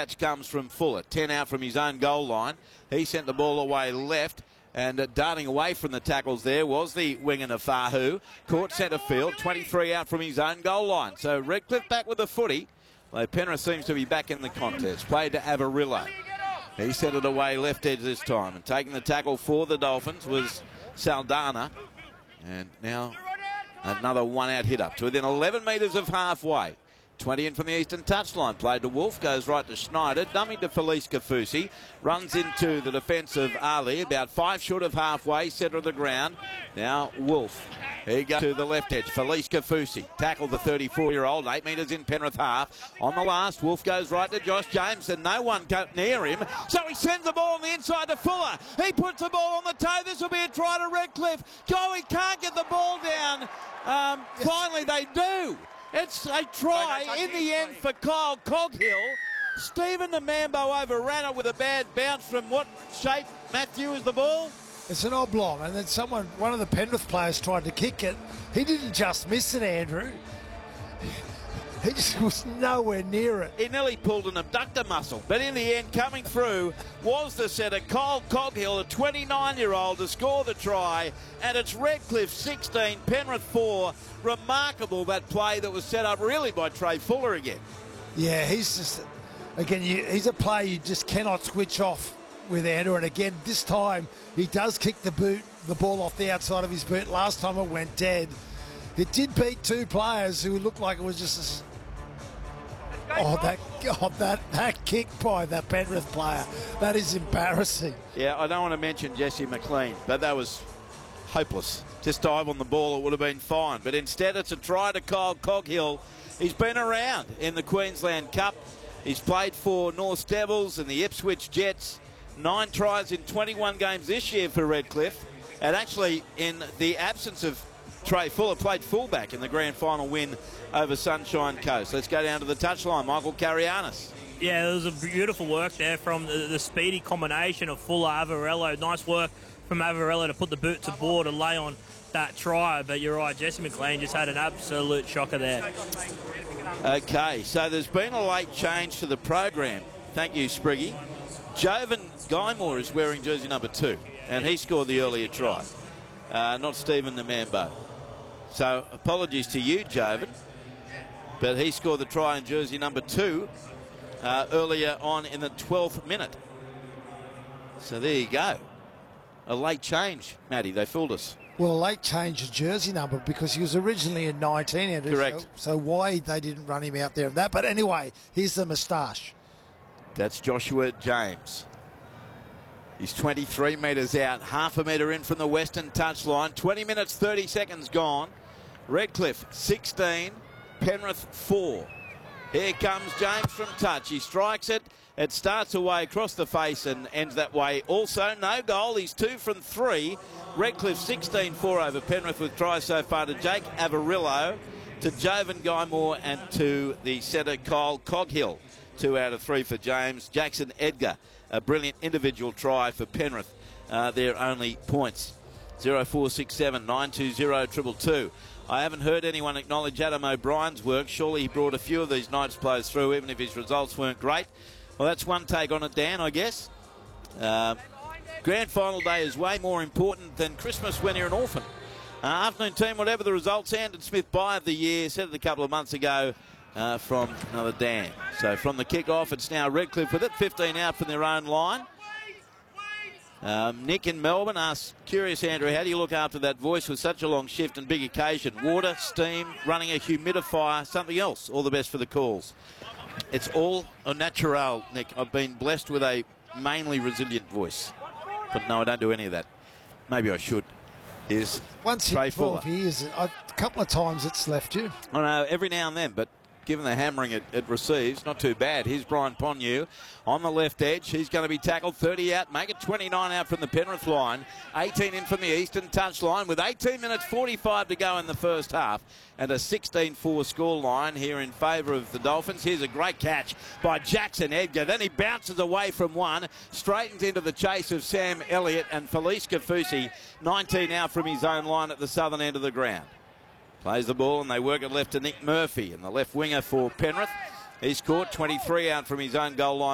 catch comes from Fuller. 10 out from his own goal line. He sent the ball away left. And darting away from the tackles there was the winger Nafahu. Caught centre field. 23 out from his own goal line. So Redcliffe back with the footy. Though Penrith seems to be back in the contest. Played to Avarillo. He sent it away left edge this time. And taking the tackle for the Dolphins was Saldana. And now another one-out hit up to within 11 metres of halfway. 20 in from the eastern touchline. Played to Wolf, goes right to Schneider, dummy to Felice Kafusi, runs into the defence of Ali, about 5 short of halfway, centre of the ground. Now Wolf. He goes to the left edge. Felice Kafusi tackled the 34-year-old, 8 metres in Penrith half. On the last, Wolf goes right to Josh James, and no one got near him. So he sends the ball on the inside to Fuller. He puts the ball on the toe. This will be a try to Redcliffe. Go, he can't get the ball down. Finally, they do. It's a try in the end for Kyle Coghill. Stephen Namambo overran it with a bad bounce from what shape, Matthew, is the ball? It's an oblong, and then one of the Penrith players tried to kick it. He didn't just miss it, Andrew. He just was nowhere near it. He nearly pulled an abductor muscle, but in the end, coming through was the setter, Kyle Coghill, a 29-year-old, to score the try, and it's Redcliffe 16, Penrith 4. Remarkable, that play that was set up really by Trey Fuller again. Yeah, he's just, again, he's a player you just cannot switch off with, Andrew, and again, this time he does kick the ball off the outside of his boot. Last time it went dead. It did beat 2 players who looked like it was just that kick by that Penrith player. That is embarrassing. Yeah, I don't want to mention Jesse McLean, but that was hopeless. Just dive on the ball, it would have been fine. But instead, it's a try to Kyle Coghill. He's been around in the Queensland Cup. He's played for North Devils and the Ipswich Jets. 9 tries in 21 games this year for Redcliffe. And actually, in the absence of Trey Fuller, played fullback in the grand final win over Sunshine Coast. Let's go down to the touchline. Michael Carianis. Yeah, there was a beautiful work there from the speedy combination of Fuller, Avarello. Nice work from Avarello to put the boot to board and lay on that try. But you're right, Jesse McLean just had an absolute shocker there. Okay, so there's been a late change to the program. Thank you, Spriggy. Jovan Guymore is wearing jersey number 2, and he scored the earlier try, not Stephen Namambo. So apologies to you, Jovan, but he scored the try in jersey number 2 earlier on in the 12th minute. So there you go. A late change, Matty. They fooled us. Well, a late change of jersey number because he was originally in 19. Andrew, correct. So why they didn't run him out there in that? But anyway, here's the moustache. That's Joshua James. He's 23 metres out, half a metre in from the western touchline. 20 minutes, 30 seconds gone. Redcliffe 16, Penrith 4. Here comes James from touch. He strikes it. It starts away across the face and ends that way. Also, no goal. He's 2 from 3. Redcliffe 16-4 over Penrith with tries so far to Jake Avarillo, to Jovan Guymore, and to the setter Kyle Coghill. 2 out of 3 for James. Jackson Edgar, a brilliant individual try for Penrith. Their only points. 0467 920 222. I haven't heard anyone acknowledge Adam O'Brien's work. Surely he brought a few of these Knights players through, even if his results weren't great. Well, that's one take on it, Dan, I guess. Grand final day is way more important than Christmas when you're an orphan. Afternoon team, whatever the results, Andon Smith buy of the year, said it a couple of months ago from another Dan. So from the kick-off, it's now Redcliffe with it, 15 out from their own line. Nick in Melbourne asks, curious, Andrew, how do you look after that voice with such a long shift and big occasion? Water, steam, running a humidifier, something else? All the best for the calls. It's all a natural, Nick. I've been blessed with a mainly resilient voice. But no, I don't do any of that. Maybe I should. Here's once in 12 years, a couple of times it's left you. I know, every now and then, but given the hammering it receives, not too bad. Here's Brian Ponyu on the left edge. He's going to be tackled, 30 out, make it 29 out from the Penrith line, 18 in from the eastern touch line with 18 minutes 45 to go in the first half and a 16-4 score line here in favour of the Dolphins. Here's a great catch by Jackson Edgar. Then he bounces away from one, straightens into the chase of Sam Elliott and Felice Kafusi, 19 out from his own line at the southern end of the ground. Plays the ball and they work it left to Nick Murphy, and the left winger for Penrith. He's caught 23 out from his own goal line.